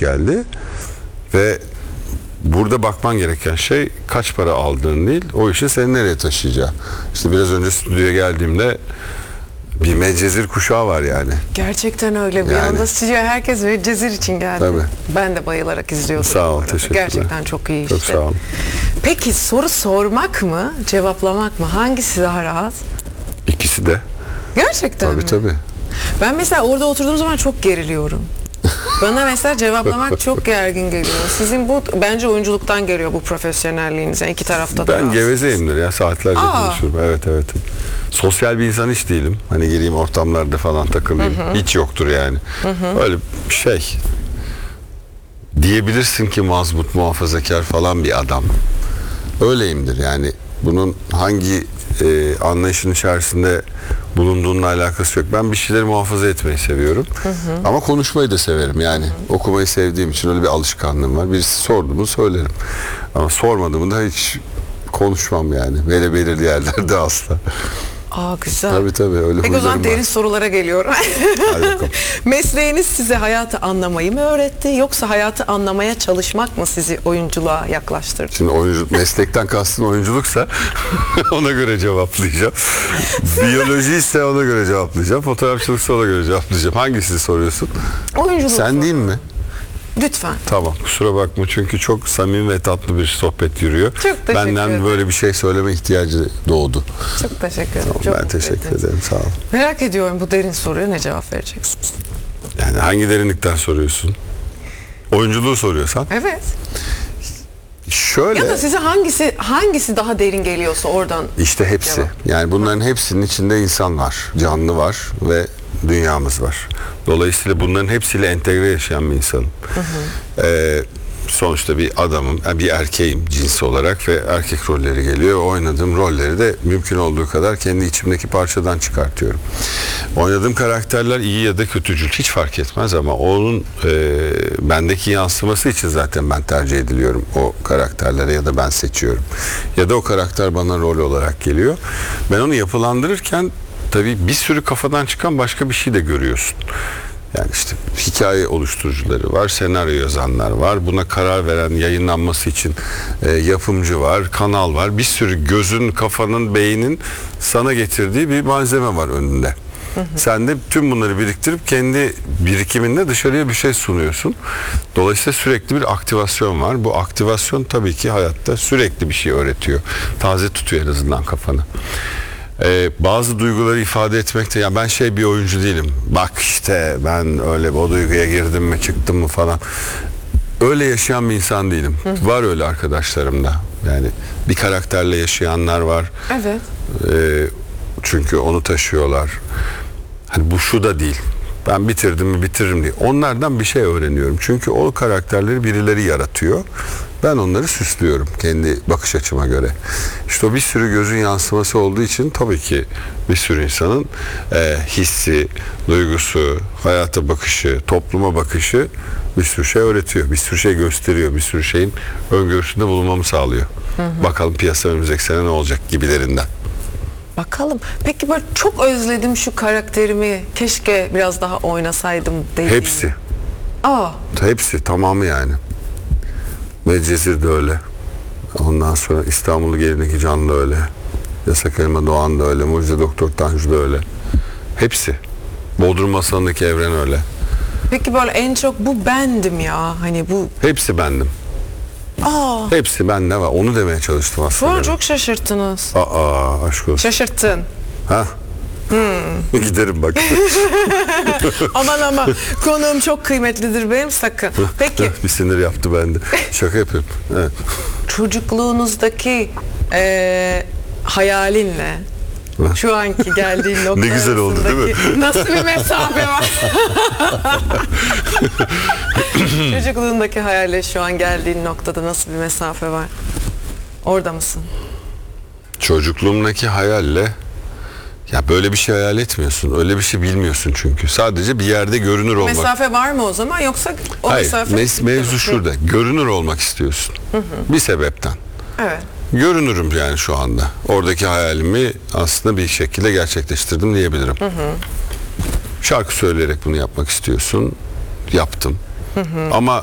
geldi ve burada bakman gereken şey kaç para aldığın değil, o işin seni nereye taşıyacağı. İşte biraz önce stüdyoya geldiğimde bir Medcezir kuşağı var yani. Gerçekten öyle. Bir anda stüdyoya herkes Medcezir için geldi. Tabii. Ben de bayılarak izliyordum. Sağ ol, teşekkürler. Gerçekten çok iyi işte. Çok sağ ol. Peki soru sormak mı, cevaplamak mı? Hangisi daha rahat? İkisi de. Gerçekten mi? Tabii. Ben mesela orada oturduğum zaman çok geriliyorum. Bana mesela cevaplamak çok gergin geliyor. Sizin bu bence oyunculuktan geliyor, bu profesyonelliğiniz. Yani iki tarafta da. Ben gevezeyimdir ya, saatlerce konuşurum. Evet. Sosyal bir insan hiç değilim. Hani gireyim ortamlarda falan takılayım. Hiç yoktur yani. Öyle bir şey. Diyebilirsin ki mazbut, muhafazakar falan bir adam. Öyleyimdir yani. Bunun hangi anlayışın içerisinde bulunduğunla alakası yok. Ben bir şeyleri muhafaza etmeyi seviyorum. Ama konuşmayı da severim yani. Okumayı sevdiğim için öyle bir alışkanlığım var. Birisi sordu mu söylerim. Ama sormadığımı da hiç konuşmam yani. Böyle belirli yerlerde asla. Aa, güzel. Tabii öyle. Peki o zaman huylarım derin var. sorulara geliyorum. Hadi bakalım. Mesleğiniz size hayatı anlamayı mı öğretti, yoksa hayatı anlamaya çalışmak mı sizi oyunculuğa yaklaştırdı? Şimdi meslekten kastın oyunculuksa ona göre cevaplayacağım. Biyoloji ise ona göre cevaplayacağım. Fotoğrafçılıksa ona göre cevaplayacağım. Hangisini soruyorsun? Oyunculuk. Sen değil mi? Lütfen. Tamam, kusura bakma çünkü çok samimi ve tatlı bir sohbet yürüyor. Çok teşekkür Benden ederim. böyle bir şey söyleme ihtiyacı doğdu. Çok teşekkür ederim. Tamam, Çok ben mutlu teşekkür ettiniz. ederim, sağ ol. Merak ediyorum, bu derin soruya ne cevap vereceksiniz? Yani hangi derinlikten soruyorsun? Oyunculuğu soruyorsan. Evet. Şöyle. Ya da size hangisi daha derin geliyorsa oradan. İşte hepsi. Cevap. Yani bunların hepsinin içinde insan var, canlı var ve dünyamız var. Dolayısıyla bunların hepsiyle entegre yaşayan bir insanım. Sonuçta bir adamım, bir erkeğim cinsi olarak ve erkek rolleri geliyor. Oynadığım rolleri de mümkün olduğu kadar kendi içimdeki parçadan çıkartıyorum. Oynadığım karakterler iyi ya da kötücül hiç fark etmez ama onun bendeki yansıması için zaten ben tercih ediliyorum o karakterlere ya da ben seçiyorum. Ya da o karakter bana rol olarak geliyor. Ben onu yapılandırırken tabii bir sürü kafadan çıkan başka bir şey de görüyorsun. Yani işte hikaye oluşturucuları var, senaryo yazanlar var, buna karar veren, yayınlanması için yapımcı var, kanal var. Bir sürü gözün, kafanın, beynin sana getirdiği bir malzeme var önünde. Sen de tüm bunları biriktirip kendi birikiminle dışarıya bir şey sunuyorsun. Dolayısıyla sürekli bir aktivasyon var. Bu aktivasyon tabii ki hayatta sürekli bir şey öğretiyor. Taze tutuyor en azından kafanı. Bazı duyguları ifade etmekte, ya ben bir oyuncu değilim. Bak işte ben öyle o duyguya girdim mi çıktım mı falan. Öyle yaşayan bir insan değilim. Var öyle arkadaşlarım da. Yani bir karakterle yaşayanlar var. Evet. Çünkü onu taşıyorlar. Hani bu şu da değil. Ben bitirdim mi bitiririm diye. Onlardan bir şey öğreniyorum. Çünkü o karakterleri birileri yaratıyor. Ben onları süslüyorum kendi bakış açıma göre. İşte o bir sürü gözün yansıması olduğu için tabii ki bir sürü insanın hissi, duygusu, hayata bakışı, topluma bakışı bir sürü şey öğretiyor. Bir sürü şey gösteriyor. Bir sürü şeyin öngörüsünde bulunmamı sağlıyor. Bakalım piyasa önümüzdeki sene ne olacak gibilerinden. Bakalım. Peki böyle çok özledim şu karakterimi, keşke biraz daha oynasaydım dediğin. Hepsi. Aa. Hepsi, tamamı yani. Medcezir de öyle. Ondan sonra İstanbul'u Geri'deki Can da öyle. Yasak Elma Doğan da öyle. Mucize Doktor Tanju da öyle. Hepsi. Bodrum Masalı'ndaki Evren öyle. Peki böyle en çok bu bendim ya. Hani bu. Hepsi bendim. Aa. Hepsi bende var. Onu demeye çalıştım Şu an aslında. çok şaşırttınız. Aşk olsun. Şaşırttın. Ha? Giderim bak. Aman konuğum çok kıymetlidir benim, sakın. Peki Bir sinir yaptı bende. Şaka yapıyorum. Evet. çocukluğunuzdaki hayalinle şu anki geldiğin nokta Ne güzel oldu, değil mi? nasıl bir mesafe var? Çocukluğundaki hayalle şu an geldiğin noktada nasıl bir mesafe var? Orada mısın? Çocukluğumdaki hayalle, ya böyle bir şey hayal etmiyorsun. Öyle bir şey bilmiyorsun çünkü. Sadece bir yerde görünür olmak. Mesafe var mı o zaman, yoksa o Hayır, mesafe? mevzu şurada. Görünür olmak istiyorsun. Bir sebepten. Evet. Görünürüm yani şu anda. Oradaki hayalimi aslında bir şekilde gerçekleştirdim diyebilirim. Şarkı söyleyerek bunu yapmak istiyorsun. Yaptım. Ama